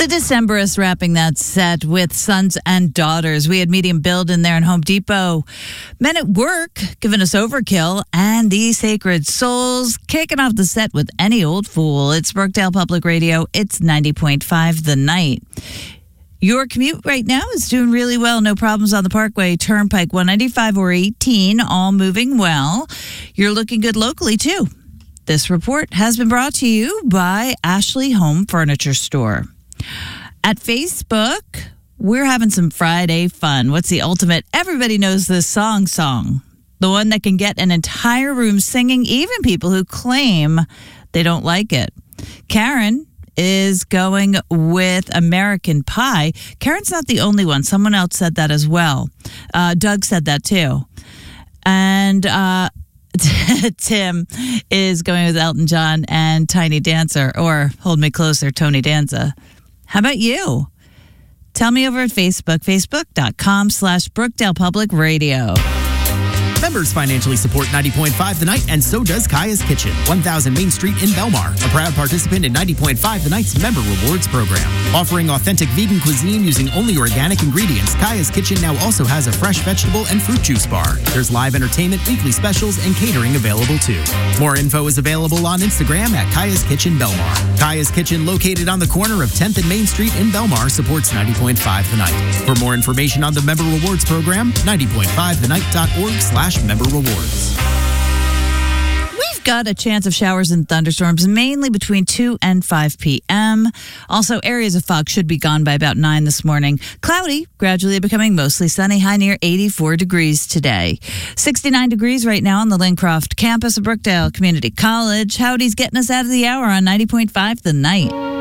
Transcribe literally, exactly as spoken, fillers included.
The Decemberists wrapping that set with Sons and Daughters. We had Medium Build in there in Home Depot. Men at Work giving us Overkill, and the Sacred Souls kicking off the set with Any Old Fool. It's Brookdale Public Radio. It's ninety point five The Night. Your commute right now is doing really well. No problems on the Parkway, Turnpike, one ninety-five or eighteen, all moving well. You're looking good locally, too. This report has been brought to you by Ashley Home Furniture Store. At Facebook, we're having some Friday fun. What's the ultimate? Everybody knows this song song. The one that can get an entire room singing, even people who claim they don't like it. Karen is going with American Pie. Karen's not the only one. Someone else said that as well. Uh, Doug said that too. And uh, Tim is going with Elton John and Tiny Dancer, or Hold Me Closer, Tony Danza. How about you? Tell me over at Facebook, facebook.com slash Brookdale Public Radio. Members financially support ninety point five The Night, and so does Kaya's Kitchen, one thousand Main Street in Belmar, a proud participant in ninety point five The Night's Member Rewards program. Offering authentic vegan cuisine using only organic ingredients, Kaya's Kitchen now also has a fresh vegetable and fruit juice bar. There's live entertainment, weekly specials, and catering available too. More info is available on Instagram at Kaya's Kitchen Belmar. Kaya's Kitchen, located on the corner of tenth and Main Street in Belmar, supports ninety point five The Night. For more information on the Member Rewards program, ninety point five the night dot org slash member rewards. We've got a chance of showers and thunderstorms mainly between two and five p.m. Also, areas of fog should be gone by about nine this morning. Cloudy, gradually becoming mostly sunny, high near eighty-four degrees today. sixty-nine degrees right now on the Lincroft campus of Brookdale Community College. Howdy's getting us out of the hour on ninety point five The Night.